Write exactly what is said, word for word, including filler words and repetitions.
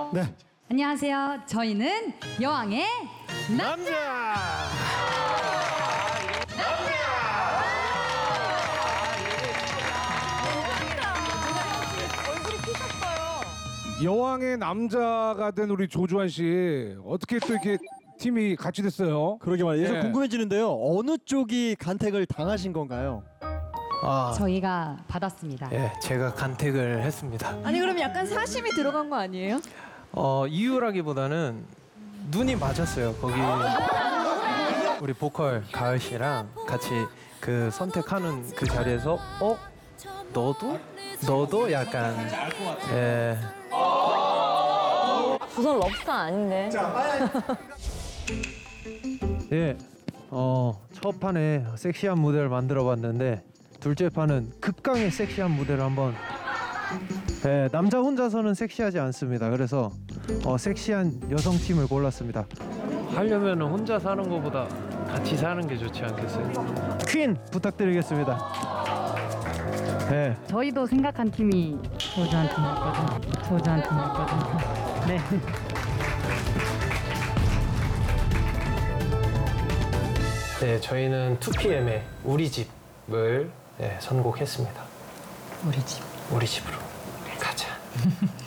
네. 안녕하세요. 저희는 여왕의 남자. 여왕의 남자가 된 우리 조주환 씨 어떻게 또 이렇게 팀이 같이 됐어요? 그러게 말이에요. 네. 궁금해지는데요. 어느 쪽이 간택을 당하신 건가요? 아, 저희가 받았습니다. 예, 제가 간택을 했습니다. 아니 그럼 약간 사심이 들어간 거 아니에요? 어, 이유라기보다는 눈이 맞았어요. 거기 우리 보컬 가을 씨랑 같이 그 선택하는 그 자리에서 어? 너도? 너도 약간 예. 우선 럽스터 아닌데. 예. 어, 첫 판에 섹시한 무대를 만들어 봤는데 둘째 판은 극강의 섹시한 무대를 한번 예, 남자 혼자서는 섹시하지 않습니다. 그래서 어, 섹시한 여성 팀을 골랐습니다. 하려면 혼자 사는 것보다 같이 사는 게 좋지 않겠어요? 퀸 부탁드리겠습니다. 예. 저희도 생각한 팀이 조주한 팀이었거든요. 조주한 팀이었거든요. 네. 네, 저희는 투피엠의 우리 집을 네, 선곡했습니다. 우리 집. 우리 집으로 가자.